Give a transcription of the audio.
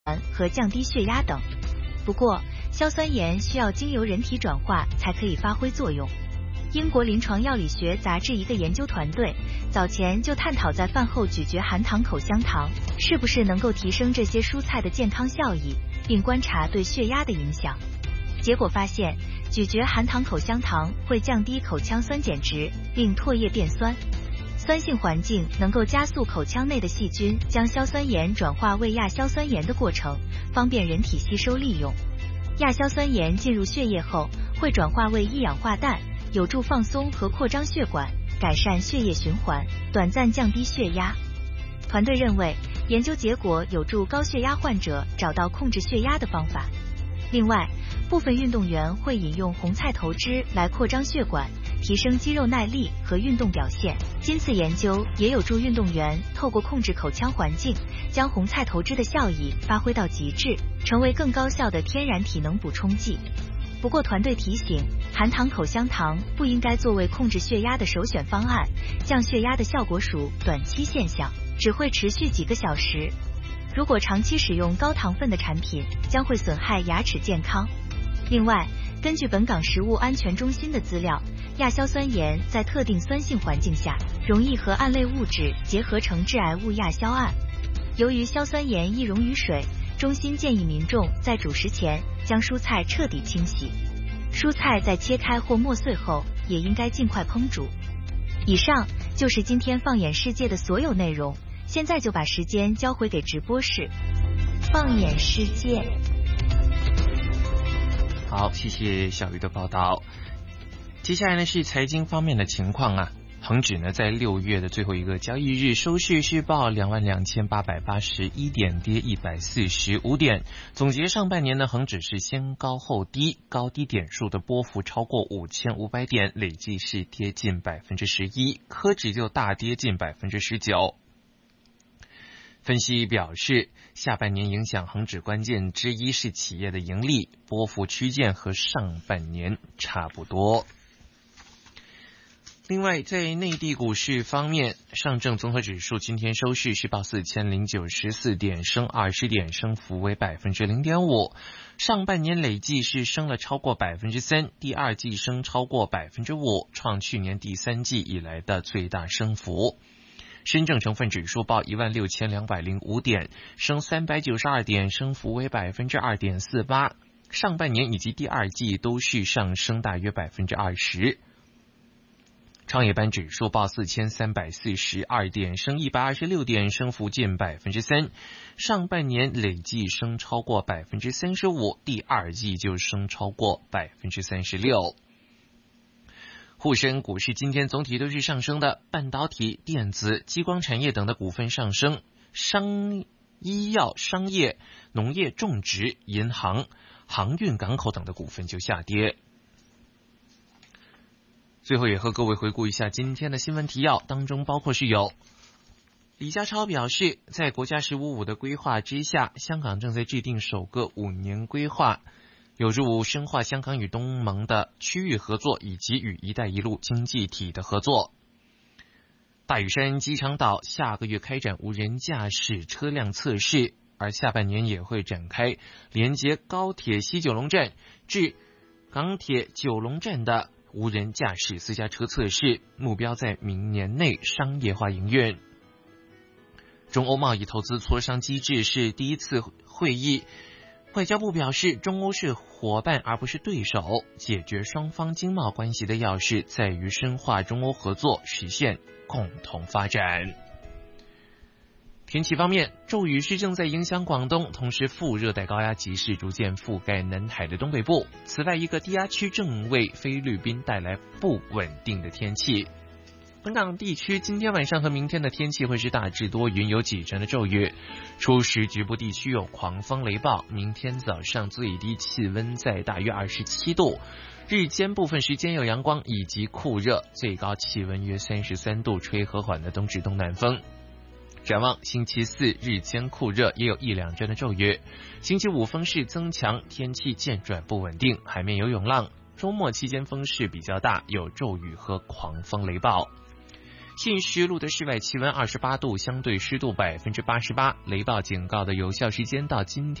和降低血压等。不过，硝酸盐需要经由人体转化才可以发挥作用。英国临床药理学杂志一个研究团队早前就探讨在饭后咀嚼含糖口香糖是不是能够提升这些蔬菜的健康效益，并观察对血压的影响。结果发现，咀嚼含糖口香糖会降低口腔酸碱值，令唾液变酸。酸性环境能够加速口腔内的细菌将硝酸盐转化为亚硝酸盐的过程，方便人体吸收利用。亚硝酸盐进入血液后，会转化为一氧化氮，有助放松和扩张血管，改善血液循环，短暂降低血压。团队认为，研究结果有助高血压患者找到控制血压的方法。另外，部分运动员会饮用红菜头汁来扩张血管，提升肌肉耐力和运动表现。今次研究也有助运动员透过控制口腔环境，将红菜头汁的效益发挥到极致，成为更高效的天然体能补充剂。不过，团队提醒，含糖口香糖不应该作为控制血压的首选方案，降血压的效果属短期现象，只会持续几个小时。如果长期使用高糖分的产品，将会损害牙齿健康。另外，根据本港食物安全中心的资料，亚硝酸盐在特定酸性环境下，容易和胺类物质结合成致癌物亚硝胺。由于硝酸盐易溶于水，中心建议民众在煮食前将蔬菜彻底清洗。蔬菜在切开或磨碎后，也应该尽快烹煮。以上就是今天放眼世界的所有内容，现在就把时间交回给直播室。放眼世界。 好，谢谢小鱼的报道。接下来呢是财经方面的情况啊。恒指呢在6月的最后一个交易日收市是报22,881点，跌145点。总结上半年呢，恒指是先高后低，高低点数的波幅超过5500点，累计是跌近11%，科指就大跌近19%。分析表示，下半年影响恒指关键之一是企业的盈利，波幅区间和上半年差不多。另外，在内地股市方面，上证综合指数今天收市是报4094点，升20点，升幅为0.5%。上半年累计是升了超过3%，第二季升超过5%，创去年第三季以来的最大升幅。深证成分指数报16205点，升392点，升幅为2.48%。上半年以及第二季都是上升大约20%。创业板指数报4342点，升126点，升幅近3%。上半年累计升超过35%，第二季就升超过36%。沪深股市今天总体都是上升的，半导体、电子、激光产业等的股份上升，医药、商业、农业、种植、银行、航运、港口等的股份就下跌。最后也和各位回顾一下今天的新闻提要，当中包括是有李家超表示，在国家1555的规划之下，香港正在制定首个5年规划，有助深化香港与东盟的区域合作以及与一带一路经济体的合作。大屿山机场岛下个月开展无人驾驶车辆测试，而下半年也会展开连接高铁西九龙站至港铁九龙站的无人驾驶私家车测试，目标在明年内商业化营运。中欧贸易投资磋商机制是第一次会议，外交部表示，中欧是伙伴而不是对手，解决双方经贸关系的钥匙在于深化中欧合作，实现共同发展。天气方面，骤雨是正在影响广东，同时副热带高压脊是逐渐覆盖南海的东北部。此外，一个低压区正为菲律宾带来不稳定的天气。本港地区今天晚上和明天的天气会是大致多云，有几阵的骤雨，初时局部地区有狂风雷暴。明天早上最低气温在大约27度，日间部分时间有阳光以及酷热，最高气温约33度，吹和缓的东至东南风。展望星期四日间酷热，也有一两阵的骤雨。星期五风势增强，天气渐转不稳定，海面有涌浪。周末期间风势比较大，有骤雨和狂风雷暴。 现时录的室外气温28度，相对湿度88%，雷暴警告的有效时间到今天